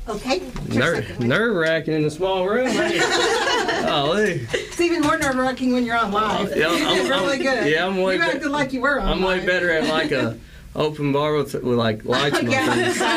Okay. Nerve-wracking in a small room. Golly. It's even more nerve-wracking when you're on live. Yeah, It's really good. Yeah, I'm way You acted like you were on I'm way live. better at like a open bar with like lights in my Yeah. face.